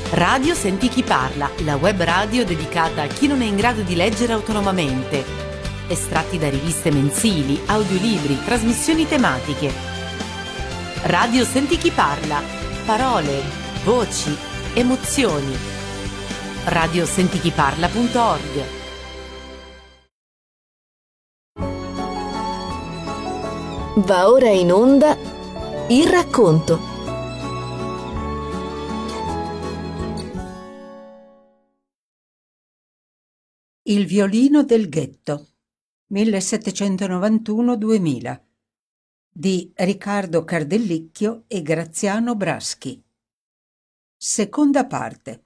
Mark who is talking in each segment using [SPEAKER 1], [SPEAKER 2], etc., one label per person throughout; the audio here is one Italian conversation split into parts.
[SPEAKER 1] Radio Senti Chi Parla, la web radio dedicata a chi non è in grado di leggere autonomamente. Estratti da riviste mensili, audiolibri, trasmissioni tematiche. Radio Senti Chi Parla, parole, voci, emozioni. radiosentichiparla.org.
[SPEAKER 2] Va ora in onda Il racconto.
[SPEAKER 3] Il violino del ghetto, 1791-2000, di Riccardo Cardellicchio e Graziano Braschi. Seconda parte.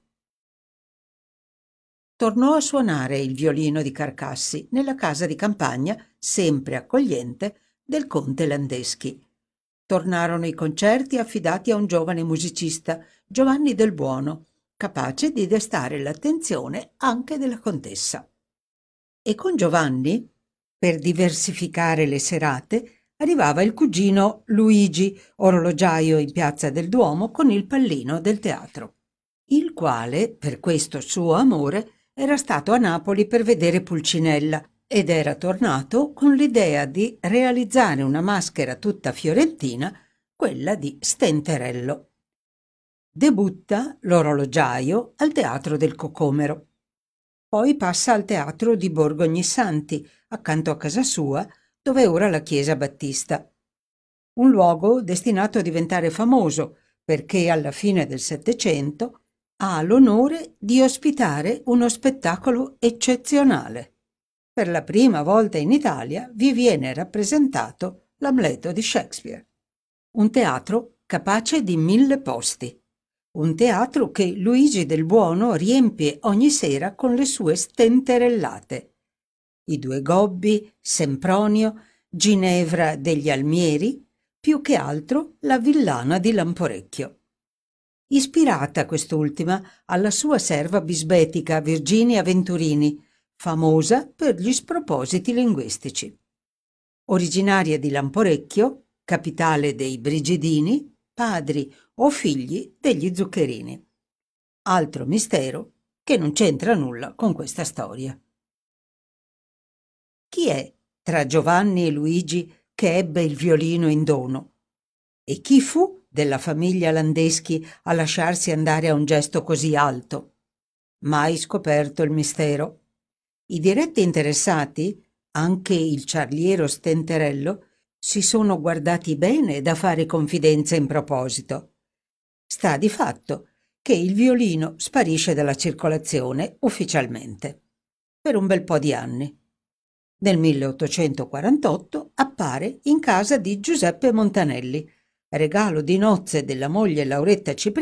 [SPEAKER 3] Tornò a suonare il violino di Carcassi nella casa di campagna, sempre accogliente, del conte Landeschi. Tornarono i concerti affidati a un giovane musicista, Giovanni Del Buono, capace di destare l'attenzione anche della contessa. E con Giovanni, per diversificare le serate, arrivava il cugino Luigi, orologiaio in piazza del Duomo con il pallino del teatro, il quale, per questo suo amore, era stato a Napoli per vedere Pulcinella ed era tornato con l'idea di realizzare una maschera tutta fiorentina, quella di Stenterello. Debutta l'orologiaio al Teatro del Cocomero. Poi passa al teatro di Borgo Ognissanti, accanto a casa sua, dove è ora la chiesa battista. Un luogo destinato a diventare famoso, perché alla fine del Settecento ha l'onore di ospitare uno spettacolo eccezionale. Per la prima volta in Italia vi viene rappresentato l'Amleto di Shakespeare. Un teatro capace di 1000 posti. Un teatro che Luigi Del Buono riempie ogni sera con le sue stenterellate. I Due Gobbi, Sempronio, Ginevra degli Almieri, più che altro la Villana di Lamporecchio. Ispirata quest'ultima alla sua serva bisbetica Virginia Venturini, famosa per gli spropositi linguistici. Originaria di Lamporecchio, capitale dei Brigidini, padri o figli degli Zuccherini. Altro mistero che non c'entra nulla con questa storia. Chi è tra Giovanni e Luigi che ebbe il violino in dono? E chi fu della famiglia Landeschi a lasciarsi andare a un gesto così alto? Mai scoperto il mistero. I diretti interessati, anche il ciarliero Stenterello, si sono guardati bene da fare confidenze in proposito. Sta di fatto che il violino sparisce dalla circolazione ufficialmente per un bel po' di anni. Nel 1848 appare in casa di Giuseppe Montanelli, regalo di nozze della moglie Lauretta Cipriani